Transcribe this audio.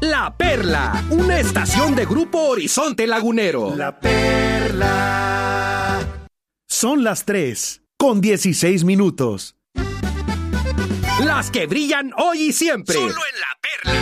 La Perla, una estación de Grupo Horizonte Lagunero. La Perla. Son las 3:16. Las que brillan hoy y siempre. Solo en La